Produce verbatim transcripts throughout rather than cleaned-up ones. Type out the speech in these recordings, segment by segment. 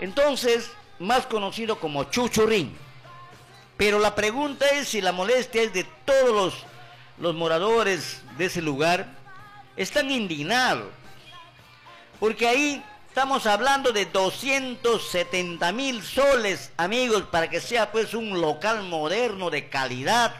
Entonces, más conocido como Chuchurrín. Pero la pregunta es si la molestia es de todos los, los moradores de ese lugar. Están indignados. Porque ahí estamos hablando de doscientos setenta mil soles, amigos, para que sea pues un local moderno de calidad.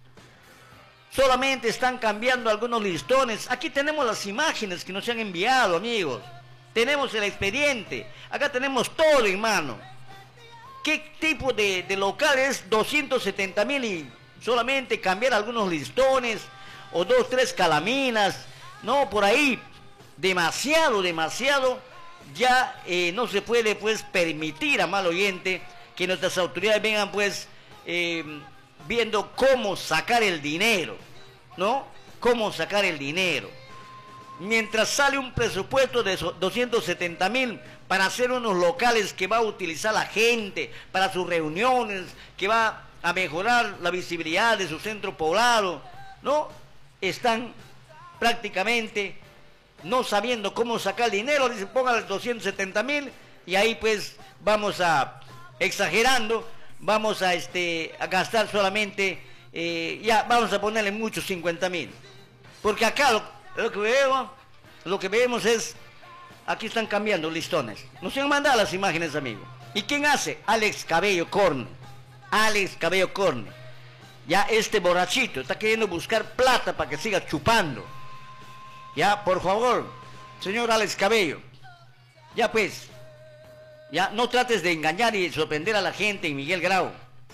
Solamente están cambiando algunos listones. Aquí tenemos las imágenes que nos han enviado, amigos. Tenemos el expediente. Acá tenemos todo en mano. ¿Qué tipo de, de local es doscientos setenta mil y solamente cambiar algunos listones o dos, tres calaminas? No, por ahí, demasiado, demasiado. Ya eh, no se puede pues permitir, a mal oyente, que nuestras autoridades vengan pues eh, viendo cómo sacar el dinero, ¿no? Cómo sacar el dinero. Mientras sale un presupuesto de doscientos setenta mil para hacer unos locales que va a utilizar la gente para sus reuniones, que va a mejorar la visibilidad de su centro poblado, ¿no? Están prácticamente no sabiendo cómo sacar el dinero. Dicen, póngale doscientos setenta mil y ahí pues vamos a, exagerando, vamos a, este, a gastar solamente, eh, ya vamos a ponerle muchos cincuenta mil. Porque acá lo, lo que vemos, lo que vemos es, aquí están cambiando listones. Nos han mandado las imágenes, amigos. ¿Y quién hace? Alex Cabello Corne. Alex Cabello Corne. Ya este borrachito está queriendo buscar plata para que siga chupando. Ya, por favor, señor Alex Cabello. Ya pues, ya no trates de engañar y sorprender a la gente en Miguel Grau.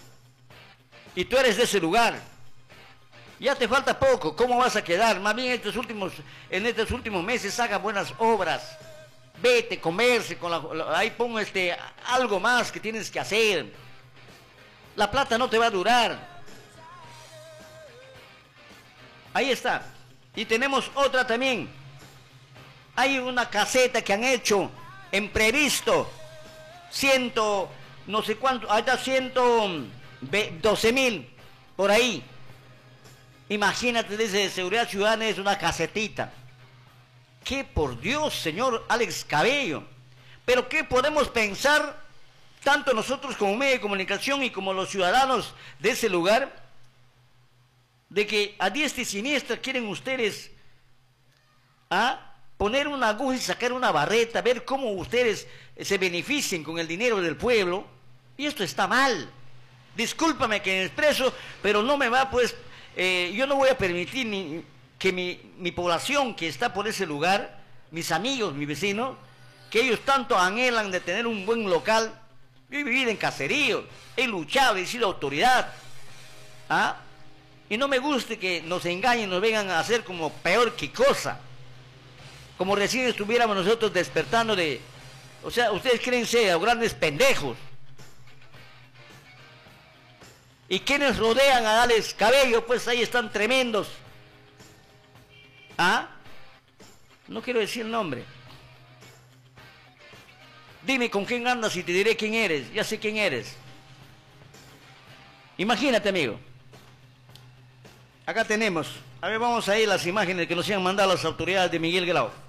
Y tú eres de ese lugar. Ya te falta poco, ¿cómo vas a quedar? Más bien estos últimos, en estos últimos meses haga buenas obras. Vete, comerse con la, la, ahí pongo este, algo más que tienes que hacer. La plata no te va a durar. Ahí está. Y tenemos otra también. Hay una caseta que han hecho en Previsto. Ciento, no sé cuánto, ahí está ciento doce mil, por ahí. Imagínate, dice Seguridad Ciudadana, es una casetita. ¿Qué, por Dios, señor Alex Cabello? Pero ¿qué podemos pensar, tanto nosotros como medio de comunicación y como los ciudadanos de ese lugar, de que a diestra y siniestra quieren ustedes ¿ah? poner una aguja y sacar una barreta, ver cómo ustedes se beneficien con el dinero del pueblo? Y esto está mal. Discúlpame que me expreso, pero no me va pues, eh, yo no voy a permitir ni que mi, mi población que está por ese lugar, mis amigos, mis vecinos, que ellos tanto anhelan de tener un buen local. Yo he vivido en caseríos, he luchado, he sido autoridad, ¿ah? Y no me guste que nos engañen, nos vengan a hacer como peor que cosa. Como recién estuviéramos nosotros despertando de... O sea, ustedes creen ser grandes pendejos. Y quienes rodean a Alex Cabello, pues ahí están tremendos. ¿Ah? No quiero decir el nombre. Dime con quién andas y te diré quién eres. Ya sé quién eres. Imagínate, amigo. Acá tenemos, a ver, vamos a ir las imágenes que nos han mandado las autoridades de Miguel Grau.